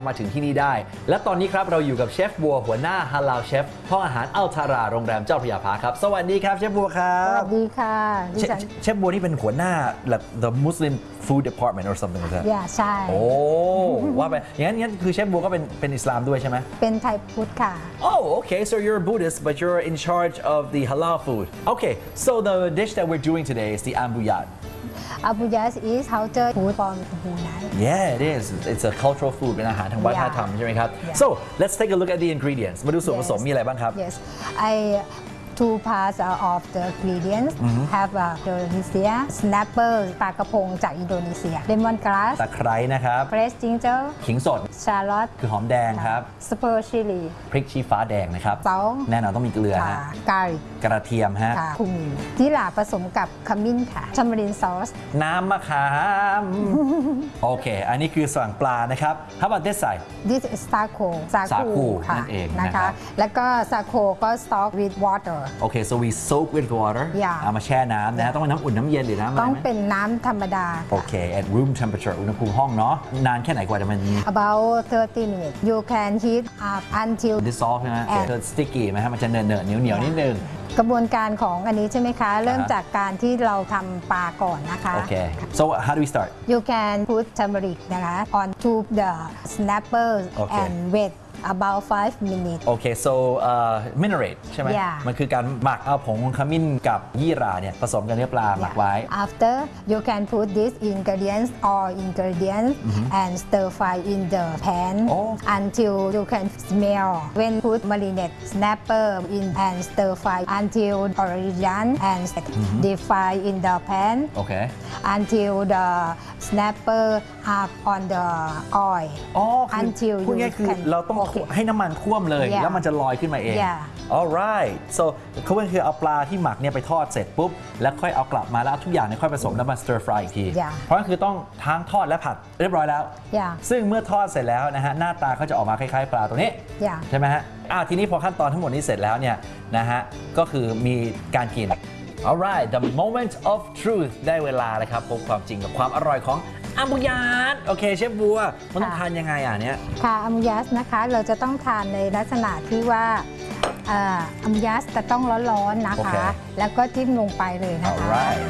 มาถึงที่นี่ได้และตอนนี้ครับเราอยู่กับเชฟบัวหัวหน้าฮาลาลเชฟห้องอาหารอัลทาราโรงแรมเจ้าพระยาภาครับสวัสดีครับเชฟบัวครับสวัสดีค่ะเชฟบัวนี่เป็นหัวหน้า the Muslim food department or something like that ใช่โอ้ว่าไปงั้นคือเชฟบัวก็เป็นอิสลามด้วยใช่ไหมเป็นไทยพุทธค่ะ Oh okay so you're a Buddhist but you're in charge of the halal food Okay so the dish that we're doing today is the ambuyat Abu Yas is culture food from Brunei Yeah it is it's a cultural food เป็นอาหารทางวัฒนธรรมใช่ไหมครับ So let's take a look at the ingredients มาดูส่วนผสมมีอะไรบ้างครับ Yes two parts of the ingredients have Indonesia snapper ปลากระพงจากอินโดนีเซีย lemon grass ตะไคร้นะครับ fresh ginger ขิงสด shallot คือหอมแดงครับ spur chili พริกชี้ฟ้าแดงนะครับ salt แน่นอนต้องมีเกลือฮะ garlic กระเทียมฮะคุมินที่หล่าผสมกับขมิ้นค่ะ tamarind sauce น้ำมะขามโอเคอันนี้คือสั่งปลานะครับ How about this side This is sako สาคูค่ะนั่นเองนะนะครัคะบแล้วก็สาโคก็ stock with water โอเค so we soak with water เอามาแช่น้ำนะฮะต้องเป็นน้ำอุ่นน้ำเย็นหรือน้ำอะไรไหมต้องเป็นน้ำธรรมดาโอเค at room temperature อุณหภูมิห้องเนาะนานแค่ไหนกว่าจะมัน about 30 minutes you can heat up until dissolve ใช่ไหมเกิด sticky ไหมฮะมันจะเหนอะเหนียวนิดนึงกระบวนการของอันนี้ใช่ไหมคะ เริ่มจากการที่เราทำปลาก่อนนะคะโอเค so how do we start you can put turmeric นะคะ on to the snapper and wait about 5 minutes โอเค so marinade ใช่ไหม มันคือการหมักเอาผงขมิ้นกับยี่หร่าเนี่ยผสมกับเนื้อปลาหมักไว้ after you can put these ingredients and stir fry in the pan until you can smell when put marinade snapper in and stir fry until origin and deep fry in the pan until the snapper up on the oil until you can เราต้องให้น้ำมันท่วมเลยแล้วมันจะลอยขึ้นมาเอง alright so เขาคือเอาปลาที่หมักเนี่ยไปทอดเสร็จปุ๊บแล้วค่อยเอากลับมาแล้วทุกอย่างเนี่ยค่อยผสมแล้วมา stir fry อีกทีเพราะนั่นคือต้องทั้งทอดและผัดเรียบร้อยแล้วซึ่งเมื่อทอดเสร็จแล้วนะฮะหน้าตาเขาจะออกมาคล้ายๆปลาตัวนี้ใช่ไหมฮะทีนี้พอขั้นตอนทั้งหมดนี้เสร็จแล้วเนี่ยนะฮะก็คือมีการกิน alright the moment of truth ได้เวลาแล้วครับพบความจริงกับความอร่อยของอัมบุยาสโอเคเชฟบัวมันต้องทานยังไงเนี่ยค่ะอัมบุยาสนะคะเราจะต้องทานในลักษณะที่ว่าอัมบุยาสจะต้องร้อนๆนะคะแล้วก็จิ้มลงไปเลยนะคะ